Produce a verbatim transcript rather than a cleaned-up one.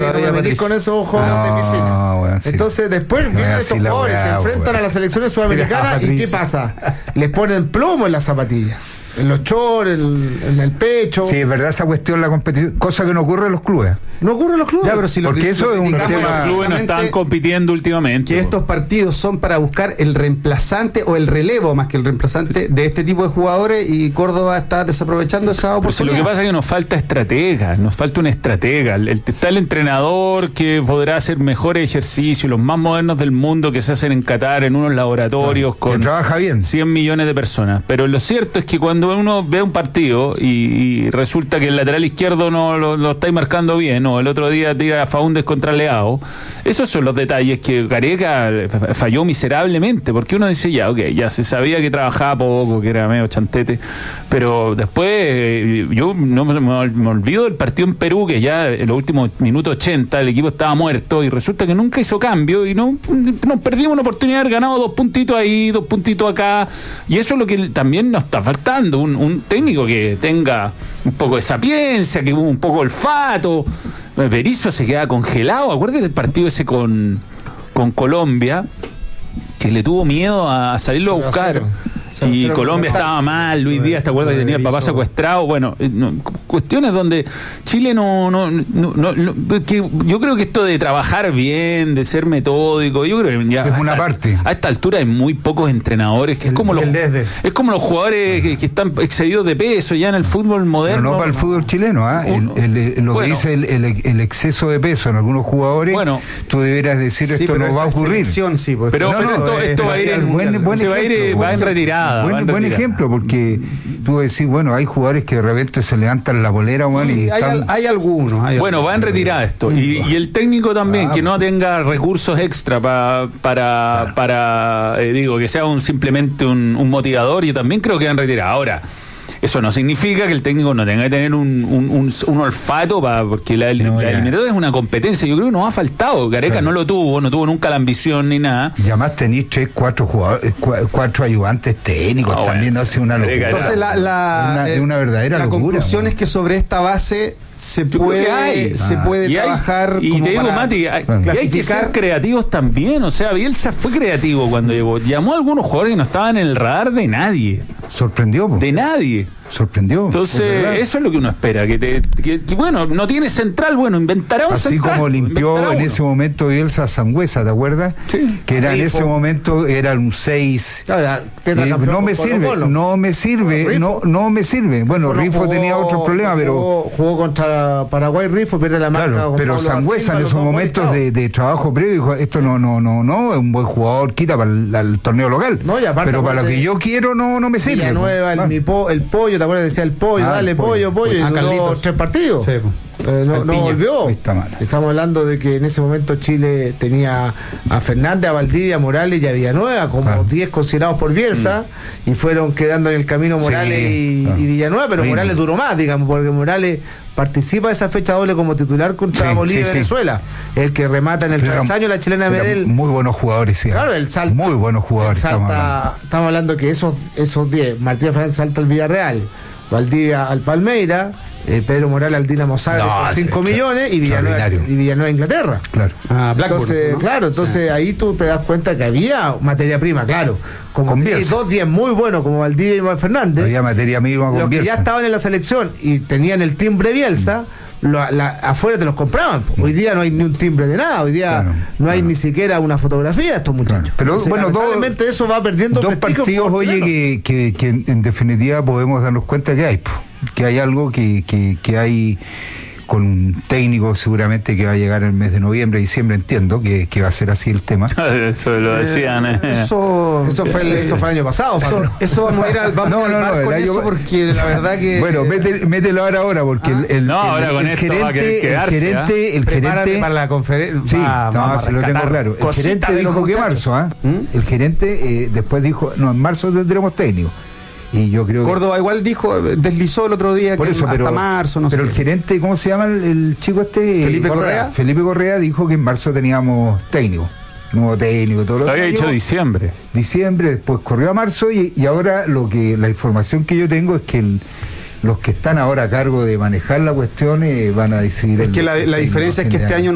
todavía, no me con esos ojos no, de piscina. Bueno, sí. Entonces después no vienen estos jugadores, se enfrentan bueno. a las selecciones sudamericanas y ¿qué pasa? Les ponen plomo en las zapatillas. En los shorts, en, en el pecho. Sí, es verdad esa cuestión, la competición, cosa que no ocurre en los clubes. No ocurre en los clubes. Ya, pero si porque lo, eso es un tema. Los clubes no están compitiendo últimamente. Que estos partidos son para buscar el reemplazante o el relevo más que el reemplazante de este tipo de jugadores, y Córdoba está desaprovechando esa oportunidad. Lo que pasa es que nos falta estratega, nos falta un estratega. El, está el entrenador que podrá hacer mejores ejercicios, los más modernos del mundo que se hacen en Qatar, en unos laboratorios que con trabaja bien. cien millones de personas. Pero lo cierto es que cuando uno ve un partido y, y resulta que el lateral izquierdo no lo, lo estáis marcando bien, o el otro día tira a Faúndez contra Leao, esos son los detalles que Gareca falló miserablemente, porque uno dice ya, ok, ya se sabía que trabajaba poco, que era medio chantete, pero después eh, yo no me, me olvido del partido en Perú, que ya en los últimos minutos ochenta el equipo estaba muerto y resulta que nunca hizo cambio y no nos perdimos una oportunidad de haber ganado dos puntitos ahí, dos puntitos acá, y eso es lo que también nos está faltando, un, un técnico que tenga un poco de sapiencia, que un poco olfato. Berizzo se queda congelado. Acuérdate del partido ese con, con Colombia, que le tuvo miedo a salirlo a buscar. Y Colombia estaba mal, Luis Díaz, ¿te acuerdas que tenía el papá secuestrado? Bueno, no, cuestiones donde Chile no, no, no, no, no que yo creo que esto de trabajar bien, de ser metódico, yo creo que ya es una a, parte. A esta altura hay muy pocos entrenadores, que es como los es como los jugadores que, que están excedidos de peso ya en el fútbol moderno. Pero no para el fútbol chileno, ¿ah? ¿eh? El, el, el, lo bueno, que dice el, el, el exceso de peso en algunos jugadores, bueno, tú deberías decir sí, esto no va a ocurrir. Sí, pues, pero, no, pero no, esto, esto va a ir en, buen, buen se va a ir va en retirada. Buen, buen ejemplo, porque tú decís, bueno, hay jugadores que de repente se levantan la bolera, bueno, sí, y hay, están... hay algunos. Hay bueno, algunos. Va en retirada esto. Y, y el técnico también, ah, que no tenga recursos extra pa, para, ah. para eh, digo, que sea un simplemente un, un motivador, yo también creo que va en retirada. Ahora, eso no significa que el técnico no tenga que tener un, un, un, un olfato para, porque la, no, la eliminatoria es una competencia. Yo creo que nos ha faltado. Gareca claro. no lo tuvo, no tuvo nunca la ambición ni nada. Y además tenéis tres, cuatro jugadores, cuatro ayudantes técnicos, no, también bueno. hace una locura. Entonces la, la, una, eh, una verdadera la locura. La conclusión bueno. es que sobre esta base se puede, hay, se ah. puede y trabajar hay, y como te digo, para Mati, hay, y hay que ser creativos también. O sea, Bielsa fue creativo cuando llegó. Llamó a algunos jugadores que no estaban en el radar de nadie. Sorprendió, po. De nadie. Sorprendió. Entonces, eso es lo que uno espera. Que, te, que, que bueno, no tiene central, bueno, inventará un Así central. Así como limpió en ese momento Bielsa Sangüesa, ¿te acuerdas? Sí. Que era Rifo. En ese momento era un seis. Claro, eh, no me sirve, Colo -Colo. no me sirve, no, no me sirve. Bueno, Rifo, Rifo jugó, tenía otros problemas, pero. Jugó, jugó contra Paraguay, Rifo, pierde la marca. Claro, pero Sangüesa en esos momentos de, de trabajo previo dijo: esto no, no, no, no, es un buen jugador, quita para el, el torneo local. No, y aparte, pero para lo que yo quiero no, no me sirve. Villanueva, el, mi po, el pollo, ¿te acuerdas? Decía el pollo. Ah, dale, pollo, pollo, pollo, y duró tres partidos. Sí. Eh, no, no volvió. Estamos hablando de que en ese momento Chile tenía a Fernández, a Valdivia, a Morales y a Villanueva como diez claro. considerados por Bielsa, mm. y fueron quedando en el camino Morales sí, y, claro. y Villanueva, pero sí. Morales duró más, digamos, porque Morales participa de esa fecha doble como titular contra sí, Bolivia y sí, Venezuela, sí. el que remata en el travesaño la chilena de Medel. Muy buenos jugadores, sí. Claro, el salta. Muy buenos jugadores. Salta, estamos, hablando. estamos hablando que esos esos diez, Martínez Fernández salta al Villarreal, Valdivia al Palmeira, eh, Pedro Morales al Dinamo Zagreb no, por cinco sí, millones y Villanueva, y Villanueva a Inglaterra. Claro. Ah, entonces, ¿no? Claro, entonces sí. ahí tú te das cuenta que había materia prima, claro. Como dos diez muy buenos como Valdivia y Fernández. Había materia prima con los que Bielsa. Ya estaban en la selección y tenían el timbre Bielsa. Mm. Lo, la, afuera te los compraban. Hoy día no hay ni un timbre de nada. Hoy día claro, no hay claro. ni siquiera una fotografía de estos muchachos. Claro. Pero entonces, bueno, lamentablemente dos, eso va perdiendo dos partidos, oye, que, que, que en definitiva podemos darnos cuenta que hay, que hay algo que, que, que hay con un técnico seguramente que va a llegar el mes de noviembre, diciembre, entiendo que, que va a ser así el tema. Eso lo decían. Eh, eso, eso, fue el, eso fue el año pasado. Eso, eso vamos a ir al, vamos no, al no, bar no, con eso porque la verdad que... Bueno, mételo, mételo ahora, ahora porque ah, el, el, no, ahora el, con el esto gerente, va a quedarse, el gerente, el gerente para la conferencia. Sí, va, no, se lo tengo claro. El gerente dijo que marzo, ¿eh? ¿Mm? El gerente eh, después dijo, no, en marzo tendremos técnico. Y yo creo Córdoba que... igual dijo, deslizó el otro día por que eso, hasta pero, marzo, no pero sé. el gerente, ¿cómo se llama el, el chico este? Felipe Correa. Correa. Felipe Correa dijo que en marzo teníamos técnico, nuevo técnico, todo lo que había dicho diciembre. Diciembre, después corrió a marzo y, y ahora lo que la información que yo tengo es que el, los que están ahora a cargo de manejar la cuestión eh, van a decidir. Es el, que la, la diferencia es que este año